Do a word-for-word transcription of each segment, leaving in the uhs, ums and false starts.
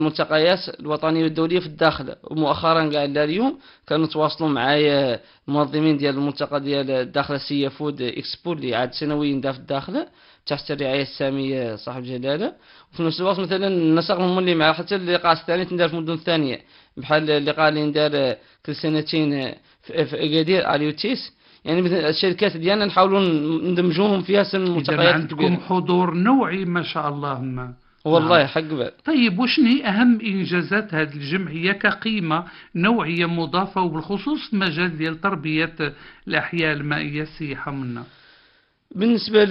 الملتقيات الوطنية والدولية في الداخل. ومؤخرا قاعد اليوم كانوا تواصلوا معايا المنظمين ديال الملتقى ديال الداخلة سي فود اكسبو اللي عاد سنويا دا في الداخلة تحت الرعاية السامية صاحب جلالة. وفي نفس الوقت مثلا النسق هم اللي مع حتى اللقاء الثاني تندار في المدن الثانية، بحال اللقاء اللي ندار كل سنتين في أكادير اليوتيس. يعني مثل الشركات ديالنا نحاولوا ندمجوهم فيها سن الملتقيات الكبيرة. عندكم حضور نوعي ما شاء الله. ما والله نعم. حق بال. طيب وشنو هي أهم إنجازات هذه الجمعية كقيمة نوعية مضافة وبالخصوص مجال ديال تربية الأحياء المائية سي حمنا؟ بالنسبة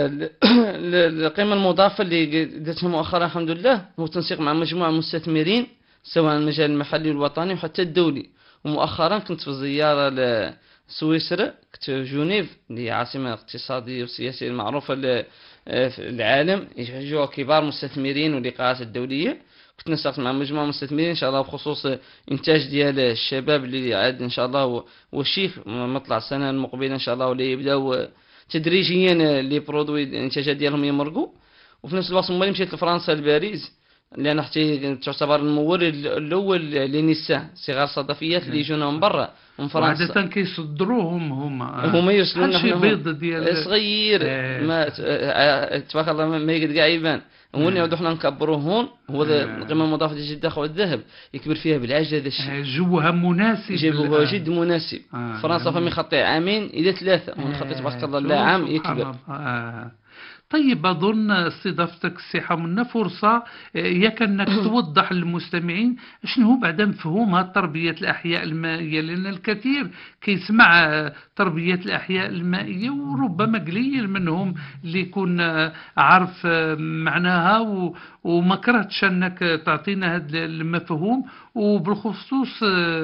للقيمة المضافة اللي درتها مؤخرا الحمد لله هو تنسيق مع مجموعة مستثمرين سواء المجال المحلي والوطني وحتى الدولي. ومؤخرا كنت في زيارة لسويسرا، كنت في جنيف اللي هي عاصمة اقتصادية وسياسية المعروفة في العالم، يشجعوا كبار مستثمرين واللقاءات الدولية. كنت نسقت مع مجموعة مستثمرين إن شاء الله بخصوص إنتاج ديال الشباب اللي عاد إن شاء الله وشيف مطلع السنة المقبلة إن شاء الله، واللي يبداو تدريجيا لي برودوي الانتاجات ديالهم يمرقوا. وفي نفس الوقت ملي مشيت لفرنسا لباريس لأن حتى تعتبر المورد الأول لنساء صغار الصدفيات اللي يجونا من برا من فرنسا. وعادة كيصدروهم هما هما يرسلون شي بيض ديال صغير آه. ما تبارك الله ما يقدر كاع يبان. هو اللي نعاودو حنا نكبروه هون هو القيمة المضافة ديال جدة خو الذهب يكبر فيها بالعجل. هذا الشيء جوها مناسب، جوها جد مناسب. آه. فرنسا فمي خطي عامين إلى ثلاثة ونخطي تبارك الله لا عام يكبر. آه. طيب أظن استضافتك الصحة منا فرصة ياك أنك توضح للمستمعين شنو هو بعد مفهوم تربية الأحياء المائية، لأن الكثير كيسمع تربية الأحياء المائية وربما قليل منهم اللي يكون عارف معناها، وما كرهتش أنك تعطينا هذا المفهوم، وبالخصوص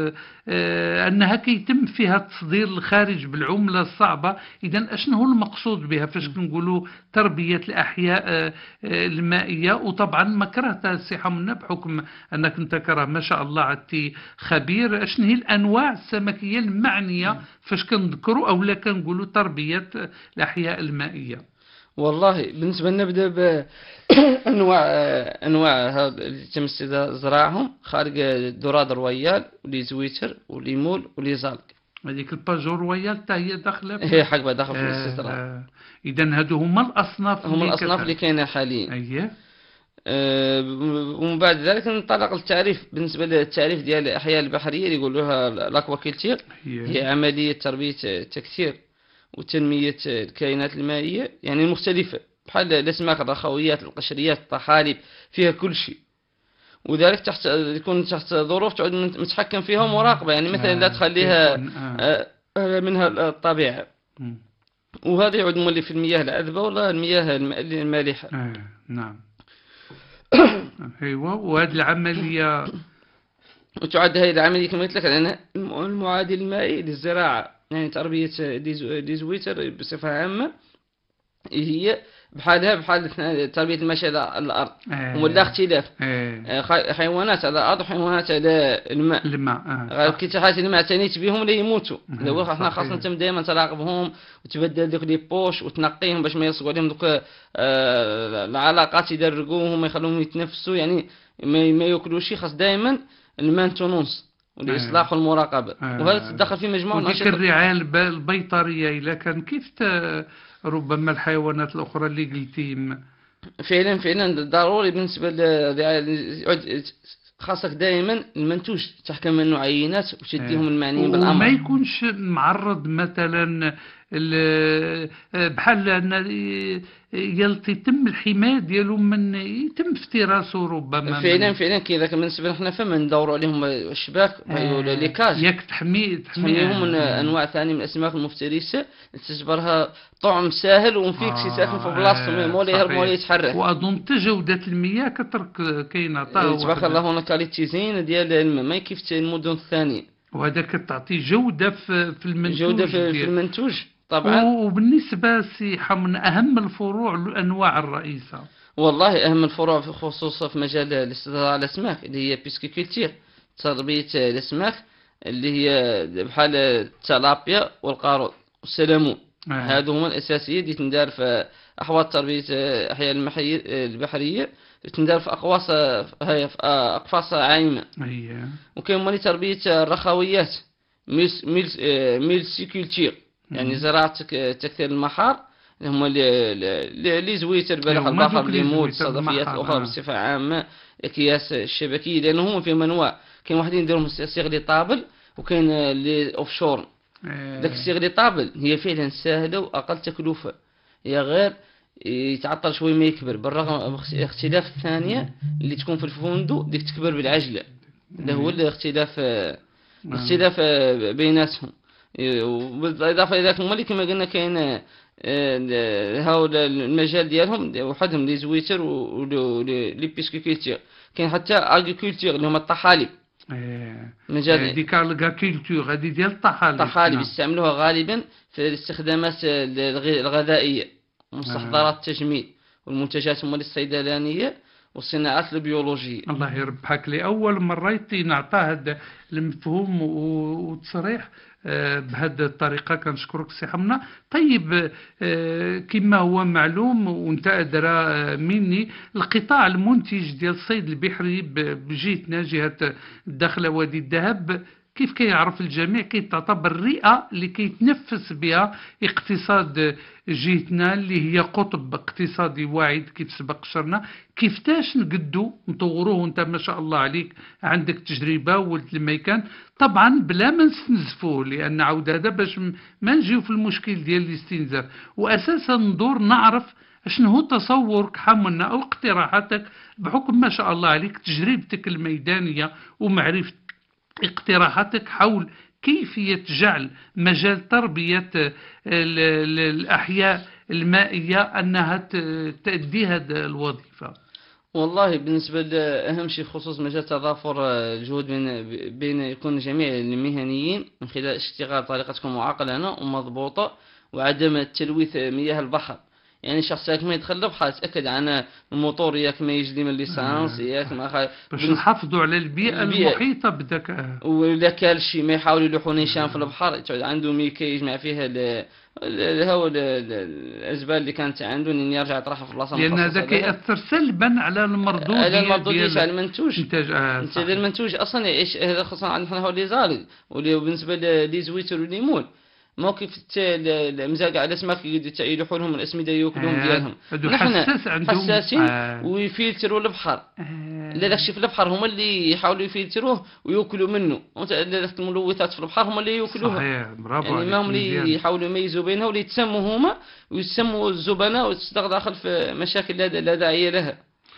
أنها كيتم فيها تصدير الخارج بالعملة الصعبة. إذن أشنو هو المقصود بها فاش كنقولوا تربية الأحياء المائية؟ وطبعا ما كرهت الصحة منا بحكم أنك انت كره ما شاء الله عدتي خبير، أشنو هي الأنواع السمكية المعنية فاش كنذكروا أو لا كنقولوا تربية الأحياء المائية؟ والله بالنسبة لنا نبدأ بأنواع أنواع اللي تم زراعهم خارج دوراد رويال ولي زويتر ولي مول ولي زالق. هذيك الباجور رويال حتى هي داخله هي حق داخل في آه الاستطلاع. آه إذن هادو هما الأصناف هم الأصناف اللي كاينة حاليا. أيه. أه ومن بعد ذلك ننطلق للتعريف. بالنسبة للتعريف ديال الأحياء البحرية اللي يقولوها لاكواكولتير، هي عملية تربية تكثير وتنمية الكائنات المائية يعني المختلفة بحال الأسماك الرخويات القشريات الطحالب فيها كل شيء، وذلك تحت يكون تحت ظروف تعود متحكم فيها ومراقبة. يعني مثلا لا تخليها منها الطبيعة، وهذا يعود مولي في المياه العذبة ولا المياه المالحة. آه نعم. ايوه. وهذه العملية وتعد هذه العملية كما قلت لك لأنها المعادل المائي للزراعة. يعني تربية ديزويتر بصفة عامة هي بحالها بحال تربية الماشية على الأرض آه ولا اختلاف آه حيوانات على الأرض وحيوانات على الماء. الماء آه كي تحات الماء اعتنيت بهم لا يموتوا. لو احنا خاصنا تم دائما تراقبهم وتبدل دوك لي بوش وتنقيهم باش ما يلصقوا عليهم دوك آه العلاقات يدرقوهم ما يخلوهم يتنفسوا. يعني ما, ما ياكلوش. خاص دائما المانتونونس والإصلاح والمراقبة. آه وهذا تدخل في مجموعة وديك الرعاية البيطرية إلا كان كيف ربما الحيوانات الأخرى اللي قلتي. فعلا فعلا ضروري بالنسبة للرعاية خاصك دائما المنتوج تحكم منه عينات وتديهم المعنيين بالأمر وما يكونش معرض مثلا بحال أن يتم الحماية ديالو من يتم افتراسه ربما. فعلا فعلا كذا بالنسبة لنا فما ندوروا عليهم الشباك ولا لي كاج ياك تحمي تحميهم من انواع ثانيه من الاسماك المفترسه تجبرها طعم ساهل ومفيك شي ساكن في بلاصتو مولا يهرب مولا يتحرك. واظن جوده المياه كترك كاينه تبارك الله هنا كاليتي زين ديال الماء ما كيف المدن الثانيه، وهذاك تعطي جوده في المنتوج جوده في, في المنتوج طبعا. وبالنسبه سي من اهم الفروع الانواع الرئيسه. والله اهم الفروع في خصوصا في مجال الاستزراع الاسماك اللي هي بيسكيكولتير تربيه الاسماك اللي هي بحال التلابيا والقارود والسلمون. هادو هما الاساسيه اللي تندار في احواض تربيه الاحياء البحريه تندار في أقواس هي في أقفاص عايمة. أيه. وكاين مالي تربية الرخويات ميلس ميلس ميلسيكولتير، يعني زراعة تكثير المحار، اللي هما اللي اللي زويتر بلح البحر اللي مول الصدفيات الأخرى آه. بصفة عامة، الأكياس الشبكية، لأن هما فيهم أنواع. كاين واحدين يديرهم صيغ طابل، وكاين اللي أوفشور. إيه. داك الصيغ طابل هي فعلا سهلة وأقل تكلفة، هي غير يتعطل شوي ما يكبر، بالرغم من اختلاف الثانية اللي تكون في الفندق ديك تكبر بالعجلة، اللي هو الاختلاف الاختلاف بيناتهم. وبالإضافة إلى ذلك هما كما قلنا كاين هاول المجال ديالهم وحدهم لي زويتر ولي بيسكيكولتير، كاين حتى اغريكولتير اللي هما الطحالب. ايه. مجال ديك الكولتور هذه ديال الطحالب. الطحالب يستعملوها غالبا في الاستخدامات الغذائية ومستحضرات التجميل والمنتجات هما الصيدلانية والصناعات البيولوجية. الله يربحك، لأول مرة يتي نعطى هذا المفهوم وتصريح بهذه الطريقة. كنشكرك سي حمنا. طيب كما هو معلوم وانت أدرى مني، القطاع المنتج ديال الصيد البحري بجهتنا جهة الداخلة وادي الذهب كيف كيعرف الجميع كيتعتبر الرئة اللي كيتنفس بها اقتصاد جهتنا، اللي هي قطب اقتصادي واعد كيف سبق شرنا. كيفتاش نقدو نطوروه؟ وانت ما شاء الله عليك عندك تجربة ولد الميكان، طبعا بلا ما نستنزفوه، لان عاود هذا باش ما نجيو في المشكل ديال الاستنزاف. واساسا ندور نعرف اشنو هو تصورك حملنا او اقتراحاتك بحكم ما شاء الله عليك تجربتك الميدانية ومعرفتك اقتراحاتك حول كيفية جعل مجال تربية الأحياء المائية أنها تأدي هذه الوظيفة. والله بالنسبة لأهم شيء خصوص مجال تضافر الجهود بين بين يكون جميع المهنيين من خلال اشتغال طريقة تكون معقلة ومضبوطة وعدم تلويث مياه البحر. يعني شخص ياك ما يدخل البحر يتأكد عن الموتور ياك ما يجلي من الليسانس ياك ما خا... باش نحافظوا على البيئة, البيئة المحيطة بدك. ولا كان شيء ما يحاولوا يلوحوا نيشان في البحر عنده ميكا يجمع فيها ال هو الأزبال اللي كانت عنده إن يرجع يطرحها في البلاصة لأن هذا كيأثر سلبا على المردود على المردود ديال المنتوج. انتاج آه انت المنتوج أصلا يعيش هذا خصوصا عندنا هو اللي زارد وبالنسبة لي زويتر والليمون موقف المزاق على الاسماك يلوحوا لهم الاسمده ياكلوهم آه. ديالهم. نحن حساسين آه. ويفلتروا البحر. آه. لا داكشي في البحر هما اللي يحاولوا يفلتروه وياكلوا منه، داك الملوثات في البحر هما اللي ياكلوها. صحيح برافو. يعني ما هم اللي يحاولوا يميزوا بينها واللي يتسموا هما ويسموا الزبناء وتصدق داخل في مشاكل لا داعي لها.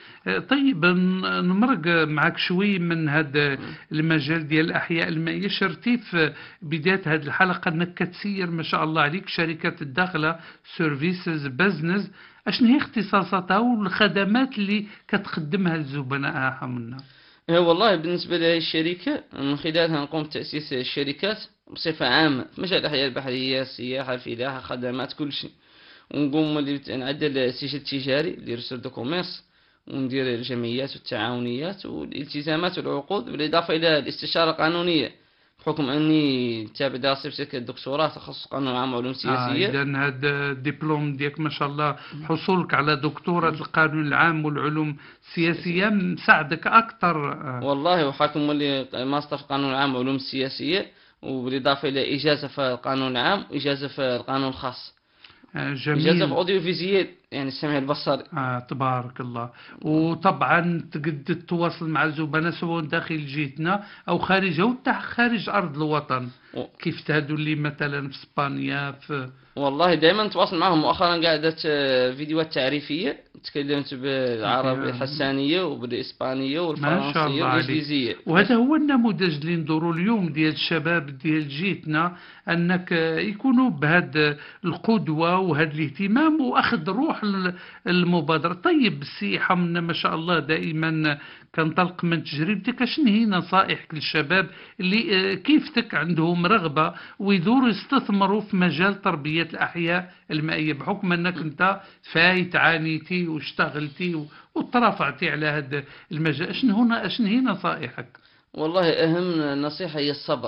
طيب نمرق معك شوي من هذا المجال ديال الأحياء المائية. شرتي في بداية هذه الحلقة أنك كتسير ما شاء الله عليك شركة الداخلة سيرفيسز بزنس، أشن هي اختصاصاتها والخدمات اللي كتقدمها للزبناء حملنا؟ والله بالنسبة لهذه الشركة من خلالها نقوم بتأسيس الشركات بصفة عامة في مجال الأحياء البحرية، السياحة، الفلاحة، خدمات، كل شيء. ونقوم نعدل السجل التجاري اللي رسل دو كوميرس، وندير الجمعيات والتعاونيات والالتزامات والعقود، بالإضافة إلى الاستشارة القانونية بحكم أني تابع دراستي الدكتوراه تخصص قانون العام وعلوم سياسية. آه إذا هذا الدبلوم ديالك ما شاء الله حصولك على دكتوراه القانون العام والعلوم السياسية مساعدك أكثر. آه. والله وحاكم اللي ماستر في القانون العام وعلوم السياسية، وبالإضافة إلى إجازة في القانون العام وإجازة في القانون الخاص. جميل. إجازة في أوديو فيزيال يعني السمع البصري. آه تبارك الله. وطبعا تقدر تتواصل مع الزبناء سواء داخل جهتنا أو خارجها وحتى خارج أرض الوطن. و... كيف تهدوا اللي مثلا في إسبانيا في. والله دائما نتواصل معهم. مؤخرا قاعدة فيديوهات تعريفية تكلمت بالعربية الحسانية وبالإسبانية والفرنسية والإنجليزية. وهذا هو النموذج اللي ندوروا اليوم ديال الشباب ديال جيتنا، أنك يكونوا بهذا القدوة وهذا الاهتمام وأخذ روح المبادرة. طيب السي حمنا ما شاء الله دائما كنطلق من تجربتك، شنو هي نصائحك للشباب اللي كيفتك عندهم رغبة ويدوروا يستثمروا في مجال تربية الأحياء المائية بحكم أنك أنت فايت عانيتي واشتغلتي وترافعتي على هذا المجال؟ شنو هنا شنو هي نصائحك؟ والله أهم نصيحة هي الصبر.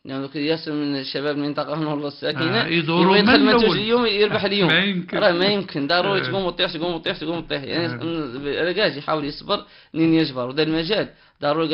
يعني دوك ياسر من الشباب المنطقة والله الساكنة آه، يدوروا يبغى يدخل من منتج الأول. اليوم يربح اليوم. ما يمكن. راه ما يمكن ضروري آه. تقوم وتطيح تقوم وتطيح تقوم وتطيح يعني آه. رجاج يحاول يصبر لين يجبر. وذا المجال ضروري